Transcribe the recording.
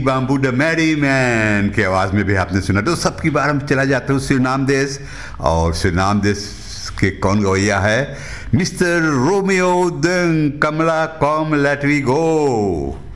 Bamboo द Mary man की आवाज़ में भी आपने सुना। तो सबकी बार हम चला जाते हैं सुरीनाम देश, और सुरीनाम देश के कौन गवैया है? मिस्टर रोमियो दंग कमला कॉम लेट वी गो।